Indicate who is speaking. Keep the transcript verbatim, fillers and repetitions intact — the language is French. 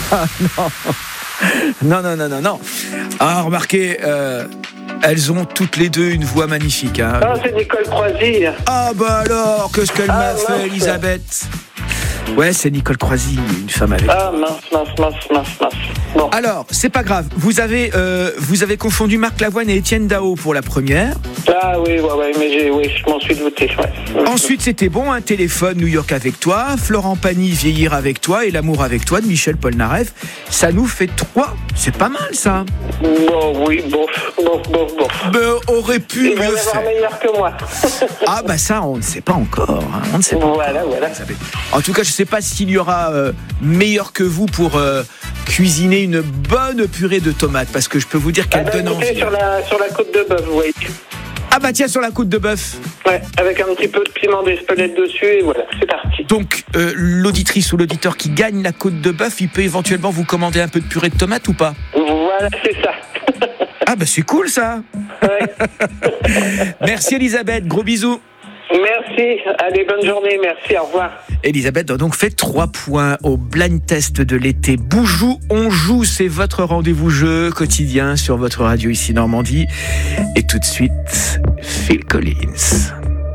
Speaker 1: Ah, non. non, non, non, non, non. Ah, remarquez, euh, elles ont toutes les deux une voix magnifique. Hein.
Speaker 2: Ah, c'est Nicole Croisy.
Speaker 1: Ah, bah alors, qu'est-ce qu'elle
Speaker 2: ah,
Speaker 1: m'a
Speaker 2: mince.
Speaker 1: fait, Elisabeth? Ouais, c'est Nicole Croisy, une femme avec.
Speaker 2: Ah, mince, mince, mince, mince, mince. Bon.
Speaker 1: Alors, c'est pas grave. Vous avez, euh, vous avez confondu Marc Lavoine et Étienne Dao pour la première.
Speaker 2: Ah oui, ouais, ouais, mais j'ai, oui, je m'en suis douté. Ouais.
Speaker 1: Ensuite, c'était bon, un téléphone, New York avec toi, Florent Pagny, Vieillir avec toi et L'amour avec toi de Michel Polnareff. Ça nous fait trois. C'est pas mal, ça.
Speaker 2: Bon, oui, bof, bof, bof, bof.
Speaker 1: Ben, aurait pu
Speaker 2: Il va y
Speaker 1: mieux
Speaker 2: avoir
Speaker 1: faire.
Speaker 2: meilleur que moi.
Speaker 1: Ah, bah ça, on ne sait pas encore. Hein. On ne sait pas.
Speaker 2: Voilà,
Speaker 1: encore.
Speaker 2: voilà.
Speaker 1: En tout cas, je ne sais pas s'il y aura euh, meilleur que vous pour euh, cuisiner une bonne purée de tomates, parce que je peux vous dire qu'elle
Speaker 2: ah ben,
Speaker 1: donne envie.
Speaker 2: sur la, sur la côte de bœuf, vous voyez.
Speaker 1: Ah bah tiens, sur la côte de bœuf.
Speaker 2: Ouais, avec un petit peu de piment d'Espelette dessus, et voilà, c'est parti.
Speaker 1: Donc, euh, l'auditrice ou l'auditeur qui gagne la côte de bœuf, il peut éventuellement vous commander un peu de purée de tomates ou pas?
Speaker 2: Voilà, c'est ça.
Speaker 1: Ah bah c'est cool ça.
Speaker 2: Ouais.
Speaker 1: Merci Elisabeth, gros bisous.
Speaker 2: Merci, allez, bonne journée, merci, au revoir.
Speaker 1: Elisabeth a donc fait trois points au blind test de l'été. Boujou, on joue, c'est votre rendez-vous jeu quotidien sur votre radio ici Normandie. Et tout de suite, Phil Collins.